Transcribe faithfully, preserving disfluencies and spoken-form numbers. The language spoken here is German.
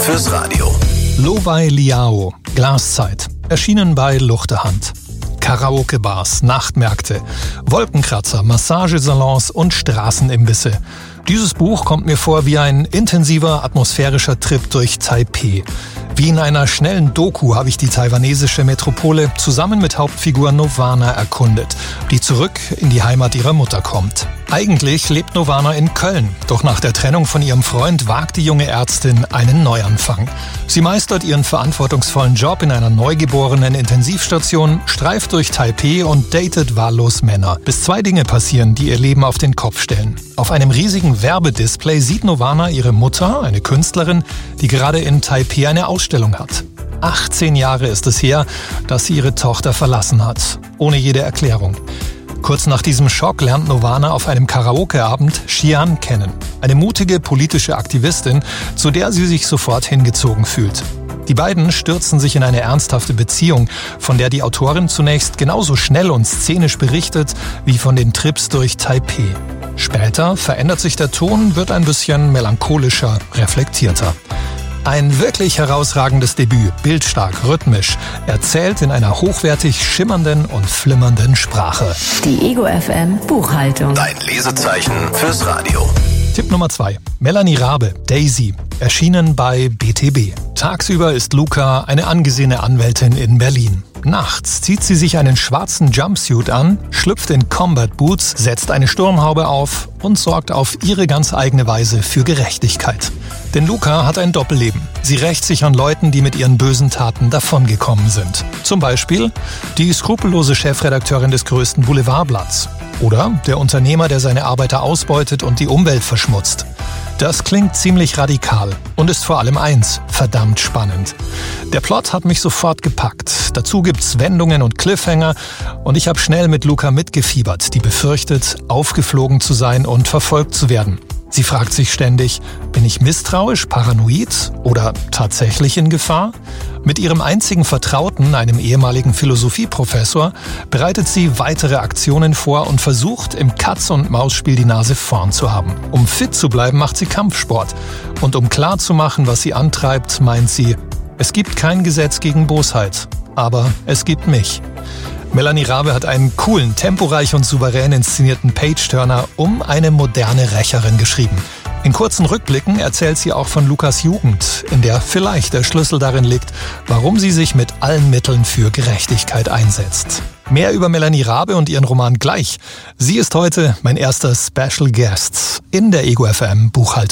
fürs Radio. Lo Wai Liao, Glaszeit, erschienen bei Luchterhand. Karaoke-Bars, Nachtmärkte, Wolkenkratzer, Massagesalons und Straßenimbisse. Dieses Buch kommt mir vor wie ein intensiver, atmosphärischer Trip durch Taipeh. Wie in einer schnellen Doku habe ich die taiwanesische Metropole zusammen mit Hauptfigur Nirvana erkundet, die zurück in die Heimat ihrer Mutter kommt. Eigentlich lebt Nirvana in Köln, doch nach der Trennung von ihrem Freund wagt die junge Ärztin einen Neuanfang. Sie meistert ihren verantwortungsvollen Job in einer neugeborenen Intensivstation, streift durch Taipeh und datet wahllos Männer, bis zwei Dinge passieren, die ihr Leben auf den Kopf stellen. Auf einem riesigen Werbedisplay sieht Nirvana ihre Mutter, eine Künstlerin, die gerade in Taipeh eine Ausstellung hat. achtzehn Jahre ist es her, dass sie ihre Tochter verlassen hat, ohne jede Erklärung. Kurz nach diesem Schock lernt Nirvana auf einem Karaoke-Abend Xian kennen. Eine mutige politische Aktivistin, zu der sie sich sofort hingezogen fühlt. Die beiden stürzen sich in eine ernsthafte Beziehung, von der die Autorin zunächst genauso schnell und szenisch berichtet, wie von den Trips durch Taipeh. Später verändert sich der Ton, wird ein bisschen melancholischer, reflektierter. Ein wirklich herausragendes Debüt, bildstark, rhythmisch, erzählt in einer hochwertig schimmernden und flimmernden Sprache. Die Ego F M Buchhaltung. Dein Lesezeichen fürs Radio. Tipp Nummer zwei. Melanie Rabe, Daisy, erschienen bei B T B. Tagsüber ist Luca eine angesehene Anwältin in Berlin. Nachts zieht sie sich einen schwarzen Jumpsuit an, schlüpft in Combat Boots, setzt eine Sturmhaube auf und sorgt auf ihre ganz eigene Weise für Gerechtigkeit. Denn Luca hat ein Doppelleben. Sie rächt sich an Leuten, die mit ihren bösen Taten davongekommen sind. Zum Beispiel die skrupellose Chefredakteurin des größten Boulevardblatts. Oder der Unternehmer, der seine Arbeiter ausbeutet und die Umwelt verschmutzt. Das klingt ziemlich radikal und ist vor allem eins, verdammt spannend. Der Plot hat mich sofort gepackt. Dazu gibt's Wendungen und Cliffhanger und ich habe schnell mit Luca mitgefiebert, die befürchtet, aufgeflogen zu sein und verfolgt zu werden. Sie fragt sich ständig, bin ich misstrauisch, paranoid oder tatsächlich in Gefahr? Mit ihrem einzigen Vertrauten, einem ehemaligen Philosophieprofessor, bereitet sie weitere Aktionen vor und versucht, im Katz-und-Maus-Spiel die Nase vorn zu haben. Um fit zu bleiben, macht sie Kampfsport. Und um klarzumachen, was sie antreibt, meint sie, es gibt kein Gesetz gegen Bosheit, aber es gibt mich. Melanie Rabe hat einen coolen, temporeich und souverän inszenierten Page-Turner um eine moderne Rächerin geschrieben. In kurzen Rückblicken erzählt sie auch von Lukas Jugend, in der vielleicht der Schlüssel darin liegt, warum sie sich mit allen Mitteln für Gerechtigkeit einsetzt. Mehr über Melanie Rabe und ihren Roman gleich. Sie ist heute mein erster Special Guest in der Ego F M Buchhaltung.